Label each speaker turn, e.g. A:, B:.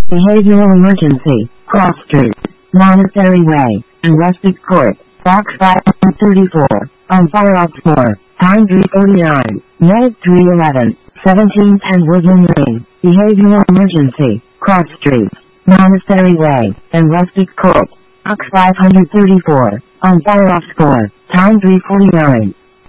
A: Behavioral emergency, Cross Street, Monastery Way, and Rustic Court, Box 534, on fire off 4, time 3:49, minute 3:11, 1710 Woodland Lane, Behavioral emergency, Cross Street, Monastery Way, and Rustic Court, Box 534, on fire off 4, time 3:49.